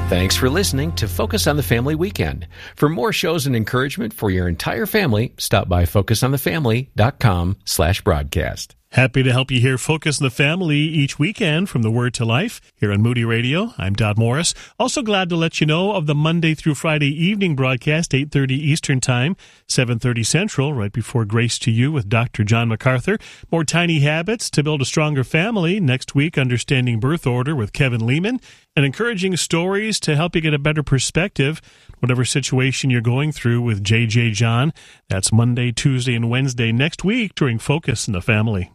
Thanks for listening to Focus on the Family Weekend. For more shows and encouragement for your entire family, stop by focusonthefamily.com/broadcast. Happy to help you hear Focus on the Family each weekend from the Word to Life here on Moody Radio. I'm Dodd Morris. Also glad to let you know of the Monday through Friday evening broadcast, 8:30 Eastern Time, 7:30 Central, right before Grace to You with Dr. John MacArthur. More Tiny Habits to Build a Stronger Family. Next week, Understanding Birth Order with Kevin Lehman. And encouraging stories to help you get a better perspective, whatever situation you're going through with J.J. John. That's Monday, Tuesday, and Wednesday next week during Focus on the Family.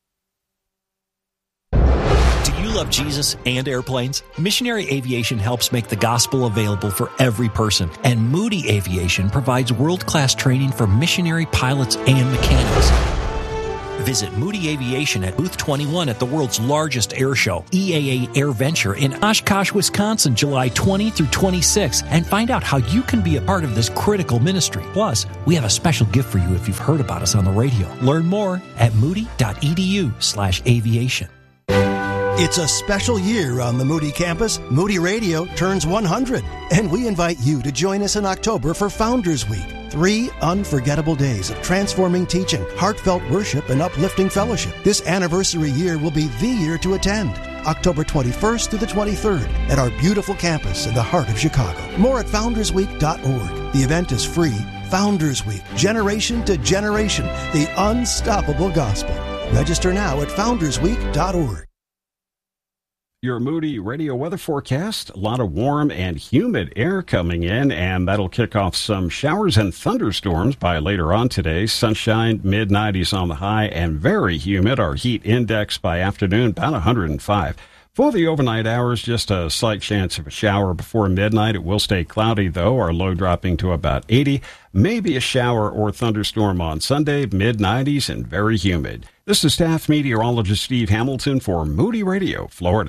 Love Jesus and airplanes? Missionary Aviation helps make the gospel available for every person, and Moody Aviation provides world-class training for missionary pilots and mechanics. Visit Moody Aviation at Booth 21 at the world's largest air show, EAA Air Venture in Oshkosh, Wisconsin, July 20 through 26, and find out how you can be a part of this critical ministry. Plus, we have a special gift for you if you've heard about us on the radio. Learn more at moody.edu/aviation. It's a special year on the Moody campus. Moody Radio turns 100, and we invite you to join us in October for Founders Week. 3 unforgettable days of transforming teaching, heartfelt worship, and uplifting fellowship. This anniversary year will be the year to attend. October 21st to the 23rd at our beautiful campus in the heart of Chicago. More at foundersweek.org. The event is free. Founders Week, generation to generation, the unstoppable gospel. Register now at foundersweek.org. Your Moody Radio weather forecast, a lot of warm and humid air coming in, and that'll kick off some showers and thunderstorms by later on today. Sunshine, mid-90s on the high, and very humid. Our heat index by afternoon, about 105. For the overnight hours, just a slight chance of a shower before midnight. It will stay cloudy, though, our low dropping to about 80. Maybe a shower or thunderstorm on Sunday, mid-90s, and very humid. This is staff meteorologist Steve Hamilton for Moody Radio, Florida.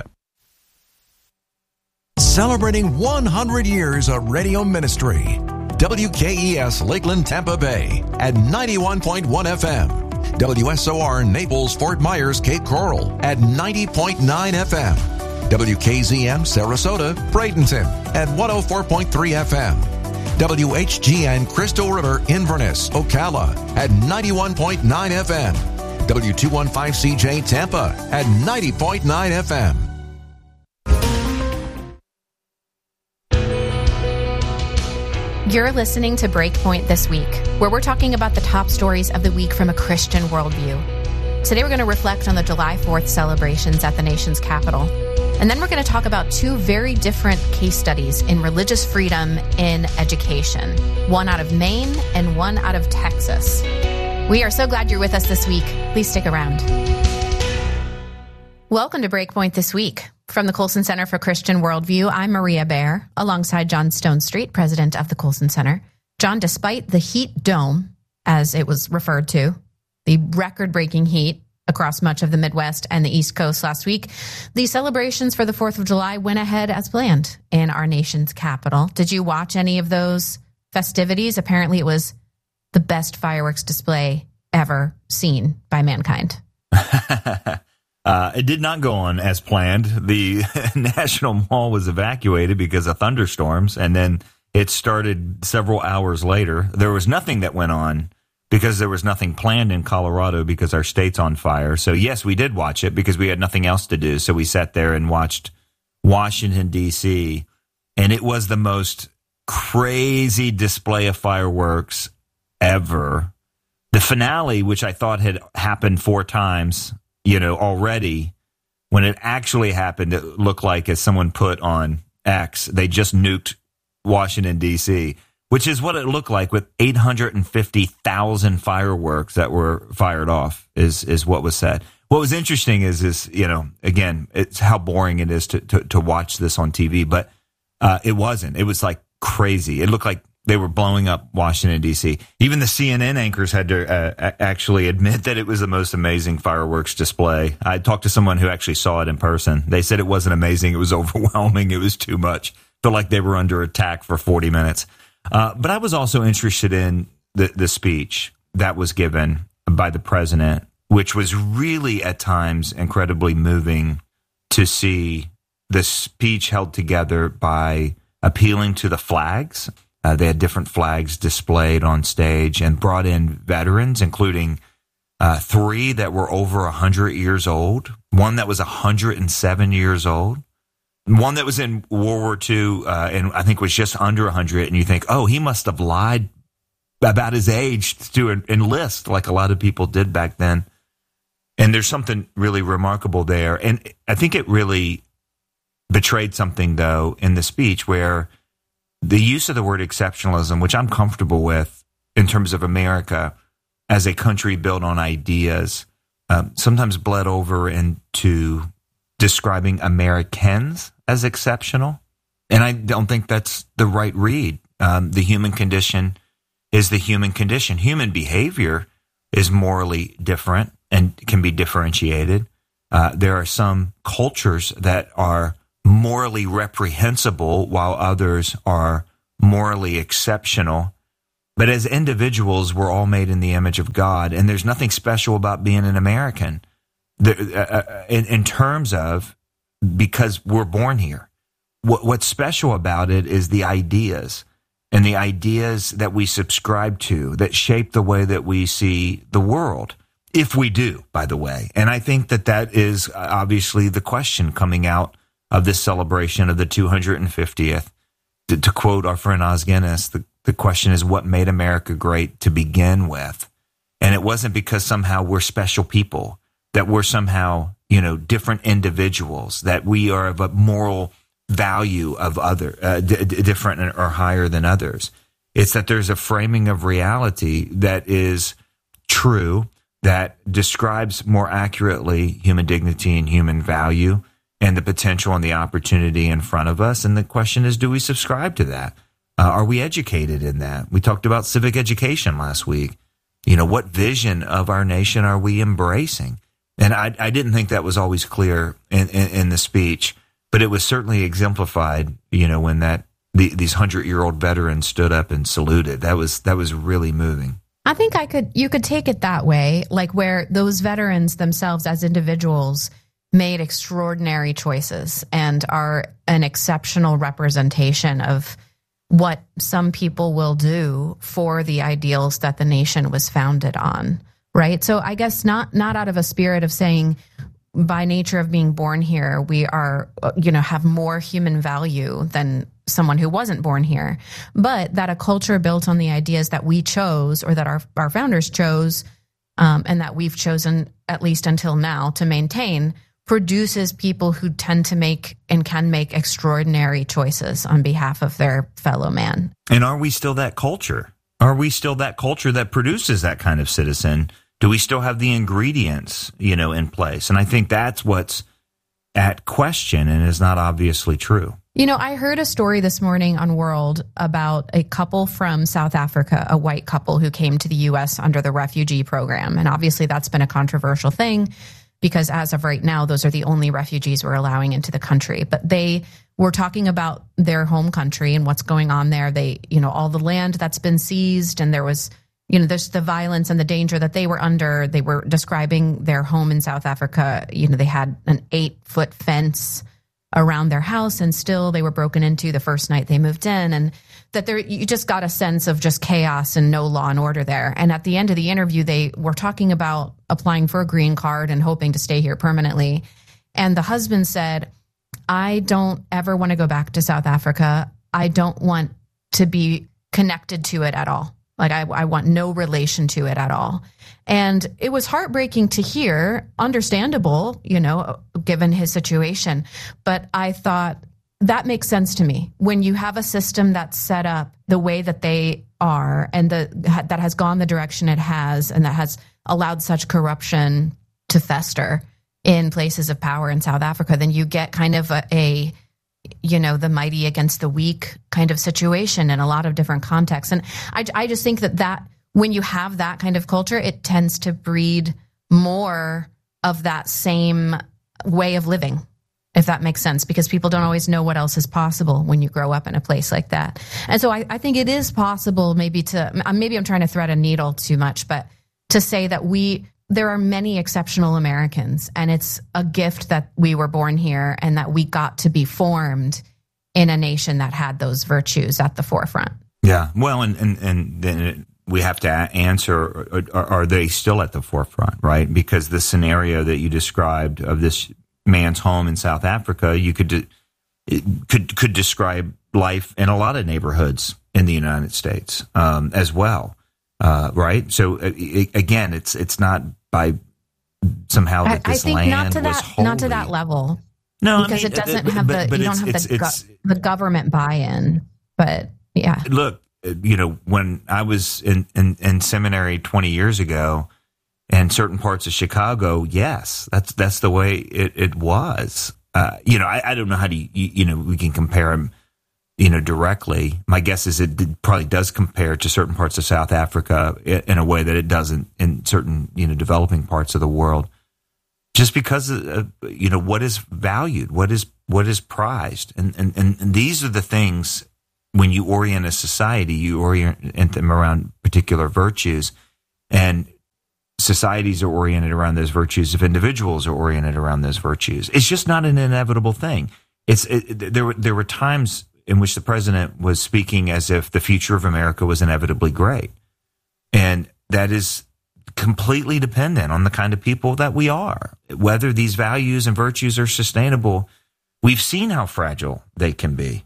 Celebrating 100 years of radio ministry. WKES Lakeland, Tampa Bay at 91.1 FM. WSOR Naples, Fort Myers, Cape Coral at 90.9 FM. WKZM Sarasota, Bradenton at 104.3 FM. WHGN Crystal River, Inverness, Ocala at 91.9 FM. W215CJ Tampa at 90.9 FM. You're listening to Breakpoint This Week, where we're talking about the top stories of the week from a Christian worldview. Today we're going to reflect on the July 4th celebrations at the nation's capital. And then we're going to talk about 2 very different case studies in religious freedom in education. One out of Maine and one out of Texas. We are so glad you're with us this week. Please stick around. Welcome to Breakpoint This Week. From the Colson Center for Christian Worldview, I'm Maria Baer, alongside John Stonestreet, president of the Colson Center. John, despite the heat dome, as it was referred to, the record-breaking heat across much of the Midwest and the East Coast last week, the celebrations for the 4th of July went ahead as planned in our nation's capital. Did you watch any of those festivities? Apparently it was the best fireworks display ever seen by mankind. It did not go on as planned. The National Mall was evacuated because of thunderstorms, and then it started several hours later. There was nothing that went on because there was nothing planned in Colorado because our state's on fire. So, yes, we did watch it because we had nothing else to do. So we sat there and watched Washington, D.C., and it was the most crazy display of fireworks ever. The finale, which I thought had happened 4 times, already, when it actually happened, it looked like, as someone put on X, they just nuked Washington, D.C., which is what it looked like with 850,000 fireworks that were fired off, is what was said. What was interesting is again, it's how boring it is to watch this on TV, but it wasn't. It was like crazy. It looked like they were blowing up Washington, D.C. Even the CNN anchors had to actually admit that it was the most amazing fireworks display. I talked to someone who actually saw it in person. They said it wasn't amazing. It was overwhelming. It was too much. Felt like they were under attack for 40 minutes. But I was also interested in the speech that was given by the president, which was really at times incredibly moving to see the speech held together by appealing to the flags. They had different flags displayed on stage and brought in veterans, including 3 that were over 100 years old, one that was 107 years old, one that was in World War II and I think was just under 100. And you think, oh, he must have lied about his age to enlist like a lot of people did back then. And there's something really remarkable there. And I think it really betrayed something, though, in the speech where the use of the word exceptionalism, which I'm comfortable with in terms of America as a country built on ideas, sometimes bled over into describing Americans as exceptional. And I don't think that's the right read. The human condition is the human condition. Human behavior is morally different and can be differentiated. There are some cultures that are morally reprehensible while others are morally exceptional. But as individuals, we're all made in the image of God, and there's nothing special about being an American in terms of because we're born here. What's special about it is the ideas and the ideas that we subscribe to that shape the way that we see the world. If we do, by the way. And I think that is obviously the question coming out of this celebration of the 250th. To quote our friend Os Guinness, the question is what made America great to begin with? And it wasn't because somehow we're special people, that we're somehow, different individuals, that we are of a moral value of other, different or higher than others. It's that there's a framing of reality that is true, that describes more accurately human dignity and human value and the potential and the opportunity in front of us. And the question is, do we subscribe to that? Are we educated in that? We talked about civic education last week. What vision of our nation are we embracing? And I didn't think that was always clear in the speech, but it was certainly exemplified, when these 100-year-old veterans stood up and saluted. That was really moving. I think you could take it that way, like where those veterans themselves as individuals made extraordinary choices and are an exceptional representation of what some people will do for the ideals that the nation was founded on, right? So I guess not out of a spirit of saying by nature of being born here, we are, have more human value than someone who wasn't born here, but that a culture built on the ideas that we chose or that our founders chose and that we've chosen, at least until now, to maintain, produces people who tend to make and can make extraordinary choices on behalf of their fellow man. And are we still that culture? Are we still that culture that produces that kind of citizen? Do we still have the ingredients, in place? And I think that's what's at question and is not obviously true. I heard a story this morning on World about a couple from South Africa, a white couple who came to the U.S. under the refugee program. And obviously that's been a controversial thing because as of right now, those are the only refugees we're allowing into the country. But they were talking about their home country and what's going on there. They, all the land that's been seized, and there was, there's the violence and the danger that they were under. They were describing their home in South Africa. They had an 8-foot fence around their house, and still they were broken into the first night they moved in, and that you just got a sense of just chaos and no law and order there. And at the end of the interview, they were talking about applying for a green card and hoping to stay here permanently. And the husband said, I don't ever want to go back to South Africa. I don't want to be connected to it at all. Like I want no relation to it at all. And it was heartbreaking to hear, understandable, given his situation. But I thought that makes sense to me. When you have a system that's set up the way that they are and that has gone the direction it has and that has allowed such corruption to fester in places of power in South Africa, then you get kind of a the mighty against the weak kind of situation in a lot of different contexts. And I just think that when you have that kind of culture, it tends to breed more of that same way of living, if that makes sense, because people don't always know what else is possible when you grow up in a place like that. And so I think it is possible maybe I'm trying to thread a needle too much, but to say that we there are many exceptional Americans, and it's a gift that we were born here and that we got to be formed in a nation that had those virtues at the forefront. Yeah. Well, and then we have to answer, are they still at the forefront, right? Because the scenario that you described of this man's home in South Africa, you could describe life in a lot of neighborhoods in the United States as well, right? So again, it's not by somehow that this land was holy. Not to that level. No, because it doesn't have you don't have the government buy-in. But yeah, look, when I was in seminary 20 years ago, and certain parts of Chicago, yes, that's the way it was. I don't know how to we can compare them, directly. My guess is it probably does compare to certain parts of South Africa in a way that it doesn't in certain developing parts of the world. Just because of, what is valued, what is prized, and these are the things. When you orient a society, you orient them around particular virtues, and societies are oriented around those virtues if individuals are oriented around those virtues. It's just not an inevitable thing. There were times in which the president was speaking as if the future of America was inevitably great, and that is completely dependent on the kind of people that we are. Whether these values and virtues are sustainable, we've seen how fragile they can be.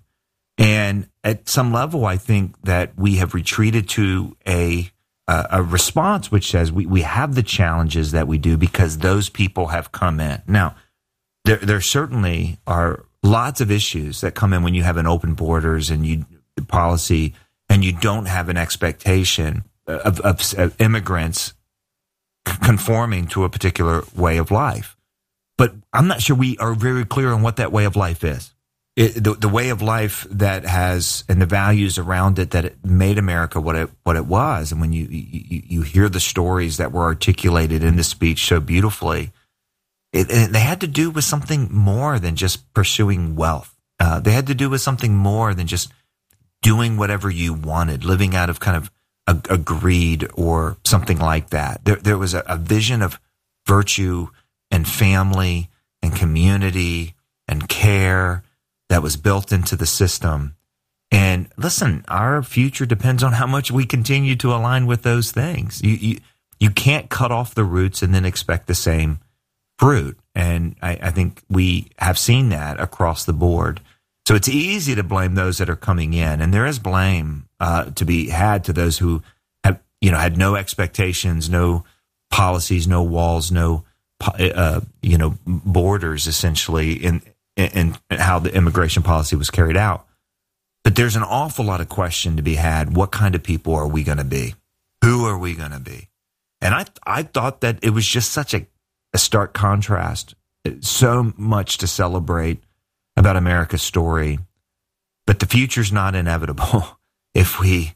And at some level, I think that we have retreated to a response which says we have the challenges that we do because those people have come in. Now, there certainly are lots of issues that come in when you have an open borders and policy, and you don't have an expectation of immigrants conforming to a particular way of life. But I'm not sure we are very clear on what that way of life is. The way of life that has, and the values around it that it made America what it was. And when you hear the stories that were articulated in the speech so beautifully, they had to do with something more than just pursuing wealth. They had to do with something more than just doing whatever you wanted, living out of kind of a greed or something like that. There was a vision of virtue and family and community and care that was built into the system. And listen, our future depends on how much we continue to align with those things. You can't cut off the roots and then expect the same fruit. And I think we have seen that across the board. So it's easy to blame those that are coming in. And there is blame to be had to those who have, had no expectations, no policies, no walls, no, borders essentially in how the immigration policy was carried out. But there's an awful lot of question to be had. What kind of people are we going to be? Who are we going to be? And I thought that it was just such a stark contrast, so much to celebrate about America's story. But the future's not inevitable if we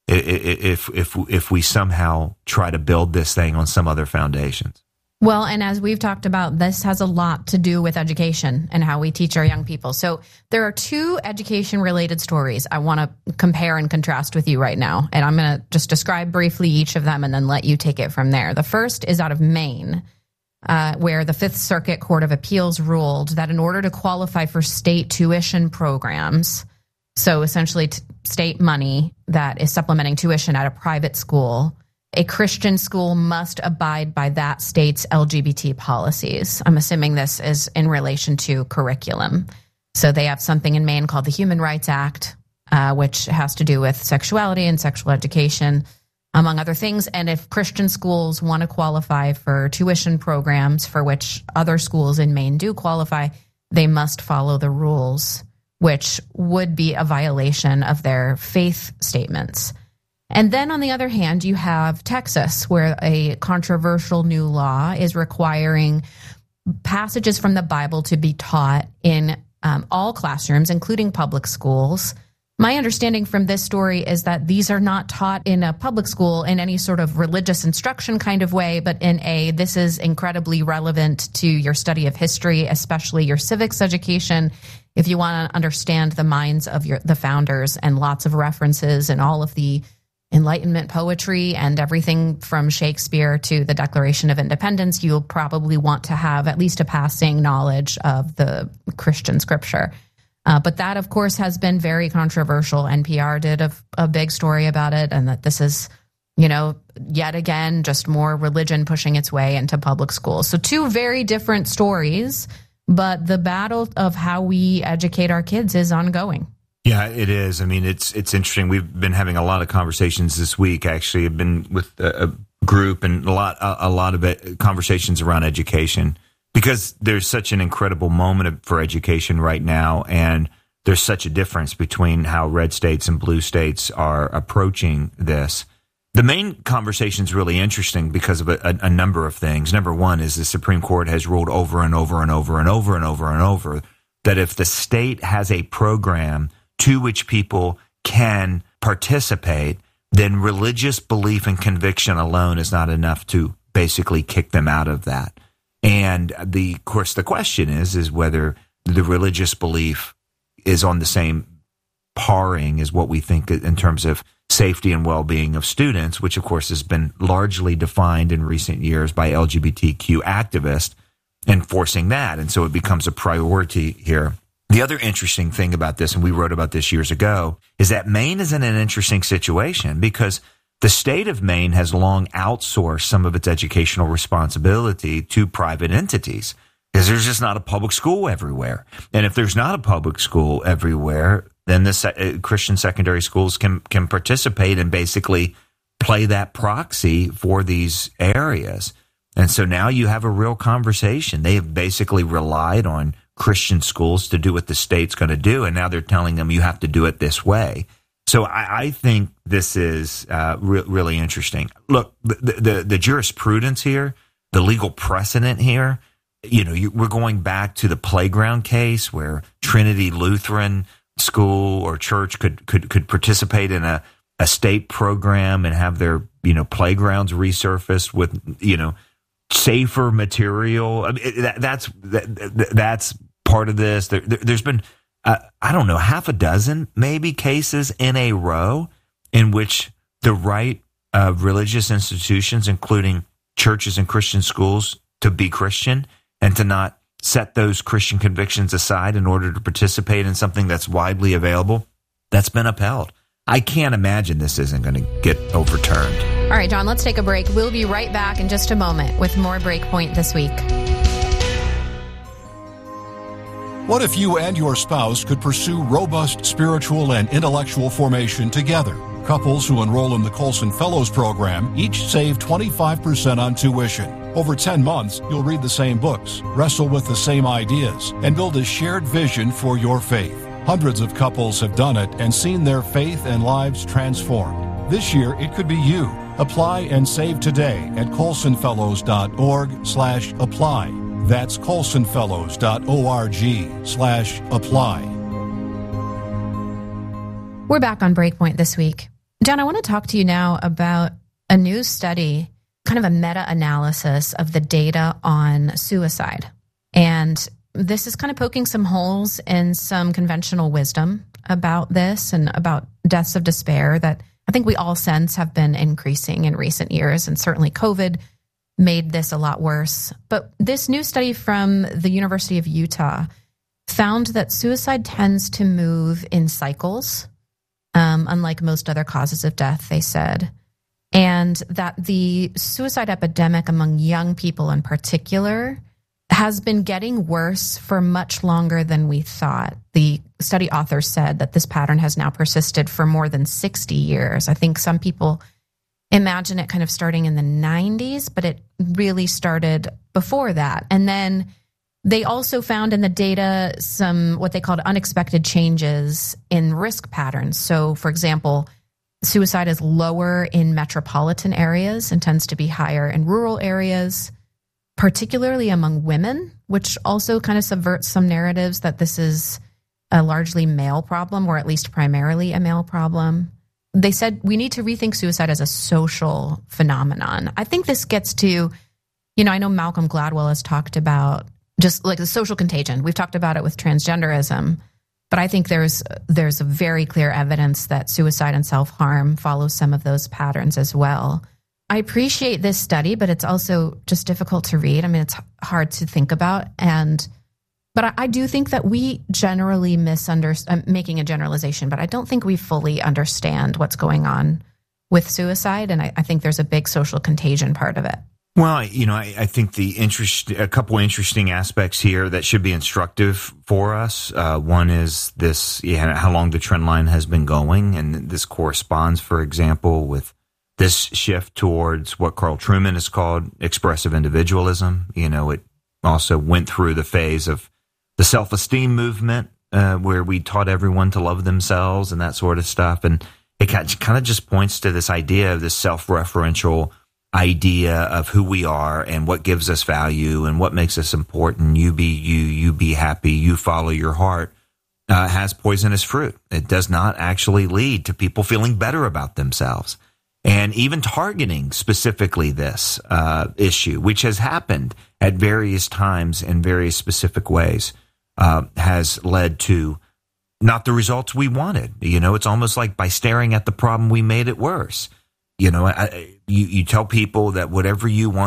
somehow try to build this thing on some other foundations. Well, and as we've talked about, this has a lot to do with education and how we teach our young people. So there are two education-related stories I want to compare and contrast with you right now. And I'm going to just describe briefly each of them and then let you take it from there. The first is out of Maine, where the Fifth Circuit Court of Appeals ruled that in order to qualify for state tuition programs, so essentially state money that is supplementing tuition at a private school, a Christian school must abide by that state's LGBT policies. I'm assuming this is in relation to curriculum. So they have something in Maine called the Human Rights Act, which has to do with sexuality and sexual education, among other things. And if Christian schools want to qualify for tuition programs for which other schools in Maine do qualify, they must follow the rules, which would be a violation of their faith statements. And then on the other hand, you have Texas, where a controversial new law is requiring passages from the Bible to be taught in all classrooms, including public schools. My understanding from this story is that these are not taught in a public school in any sort of religious instruction kind of way, but this is incredibly relevant to your study of history, especially your civics education, if you want to understand the minds of the founders, and lots of references and all of the Enlightenment poetry and everything from Shakespeare to the Declaration of Independence, you'll probably want to have at least a passing knowledge of the Christian scripture. But that, of course, has been very controversial. NPR did a big story about it, and that this is, yet again, just more religion pushing its way into public schools. So two very different stories, but the battle of how we educate our kids is ongoing. Yeah, it is. I mean, it's interesting. We've been having a lot of conversations this week. Actually, I've been with a group and a lot of conversations around education, because there's such an incredible moment for education right now, and there's such a difference between how red states and blue states are approaching this. The main conversation is really interesting because of a number of things. Number one is the Supreme Court has ruled over and over and over and over and over and over that if the state has a program to which people can participate, then religious belief and conviction alone is not enough to basically kick them out of that. And of course, the question is whether the religious belief is on the same paring as what we think in terms of safety and well-being of students, which of course has been largely defined in recent years by LGBTQ activists enforcing that. And so it becomes a priority here. The other interesting thing about this, and we wrote about this years ago, is that Maine is in an interesting situation because the state of Maine has long outsourced some of its educational responsibility to private entities because there's just not a public school everywhere. And if there's not a public school everywhere, then the Christian secondary schools can participate and basically play that proxy for these areas. And so now you have a real conversation. They have basically relied on Christian schools to do what the state's going to do, and now they're telling them you have to do it this way. So I think this is really interesting. Look, the jurisprudence here, the legal precedent here, we're going back to the playground case where Trinity Lutheran School or church could participate in a state program and have their playgrounds resurfaced with safer material. I mean, that's part of this. There's been I don't know, half a dozen maybe cases in a row in which the right of religious institutions, including churches and Christian schools, to be Christian and to not set those Christian convictions aside in order to participate in something that's widely available, that's been upheld. I can't imagine this isn't going to get overturned. All right, John, let's take a break. We'll be right back in just a moment with more Breakpoint This Week. What if you and your spouse could pursue robust spiritual and intellectual formation together? Couples who enroll in the Colson Fellows Program each save 25% on tuition. Over 10 months, you'll read the same books, wrestle with the same ideas, and build a shared vision for your faith. Hundreds of couples have done it and seen their faith and lives transformed. This year, it could be you. Apply and save today at colsonfellows.org/apply. That's colsonfellows.org/apply. We're back on Breakpoint This Week. John, I want to talk to you now about a new study, kind of a meta-analysis of the data on suicide. And this is kind of poking some holes in some conventional wisdom about this and about deaths of despair that I think we all sense have been increasing in recent years. And certainly COVID made this a lot worse. But this new study from the University of Utah found that suicide tends to move in cycles, unlike most other causes of death, they said, and that the suicide epidemic among young people in particular has been getting worse for much longer than we thought. The study authors said that this pattern has now persisted for more than 60 years. I think some people imagine it kind of starting in the 90s, but it really started before that. And then they also found in the data some what they called unexpected changes in risk patterns. So, for example, suicide is lower in metropolitan areas and tends to be higher in rural areas, particularly among women, which also kind of subverts some narratives that this is a largely male problem, or at least primarily a male problem. They said we need to rethink suicide as a social phenomenon. I think this gets to, I know Malcolm Gladwell has talked about just like the social contagion. We've talked about it with transgenderism. But I think there's a very clear evidence that suicide and self-harm follow some of those patterns as well. I appreciate this study, but it's also just difficult to read. I mean, it's hard to think about. But I do think that we generally misunderstand, making a generalization, but I don't think we fully understand what's going on with suicide. And I think there's a big social contagion part of it. Well, I think a couple interesting aspects here that should be instructive for us. One is this, how long the trend line has been going. And this corresponds, for example, with this shift towards what Carl Trueman has called expressive individualism. It also went through the phase of the self-esteem movement, where we taught everyone to love themselves and that sort of stuff. And it kind of just points to this idea of this self-referential idea of who we are and what gives us value and what makes us important. You be you be happy, you follow your heart, has poisonous fruit. It does not actually lead to people feeling better about themselves. And even targeting specifically this issue, which has happened at various times in various specific ways, has led to not the results we wanted. It's almost like by staring at the problem, we made it worse. You tell people that whatever you want